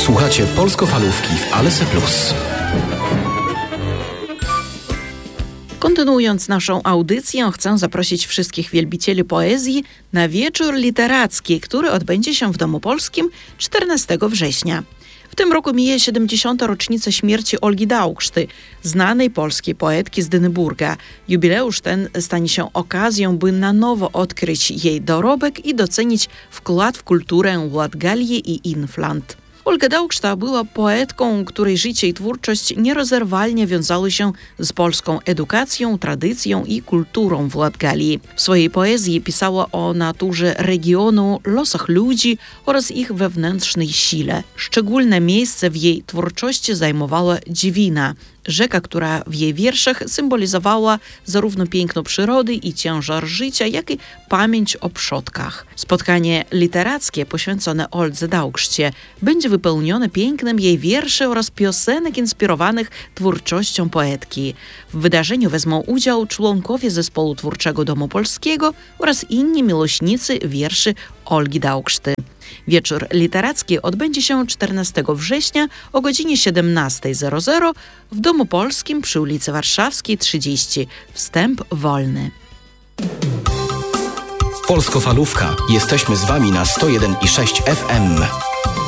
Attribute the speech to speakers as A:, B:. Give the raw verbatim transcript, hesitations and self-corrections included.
A: Słuchacie Polskofalówki w Alese Plus.
B: Kontynuując naszą audycję, chcę zaprosić wszystkich wielbicieli poezji na wieczór literacki, który odbędzie się w Domu Polskim czternastego września. W tym roku mija siedemdziesiąta rocznica śmierci Olgi Dauchsty, znanej polskiej poetki z Dyneburga. Jubileusz ten stanie się okazją, by na nowo odkryć jej dorobek i docenić wkład w kulturę Latgalii i Inflant. Olga Dauchsta była poetką, której życie i twórczość nierozerwalnie wiązały się z polską edukacją, tradycją i kulturą w Latgalii. W swojej poezji pisała o naturze regionu, losach ludzi oraz ich wewnętrznej sile. Szczególne miejsce w jej twórczości zajmowała Dziwina, rzeka, która w jej wierszach symbolizowała zarówno piękno przyrody i ciężar życia, jak i pamięć o przodkach. Spotkanie literackie poświęcone Oldze Dauchście będzie wypełnione pięknem jej wierszy oraz piosenek inspirowanych twórczością poetki. W wydarzeniu wezmą udział członkowie zespołu twórczego Domu Polskiego oraz inni miłośnicy wierszy Olgi Dauchsty. Wieczór literacki odbędzie się czternastego września o godzinie siedemnasta zero zero w Domu Polskim przy ulicy Warszawskiej trzydzieści. Wstęp wolny.
A: Polskofalówka. Jesteśmy z Wami na sto jeden i sześć F M.